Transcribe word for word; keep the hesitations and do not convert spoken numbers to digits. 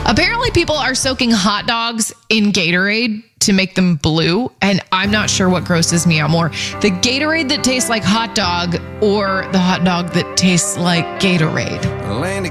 Apparently, people are soaking hot dogs in Gatorade to make them blue, and I'm not sure what grosses me out more. The Gatorade that tastes like hot dog or the hot dog that tastes like Gatorade.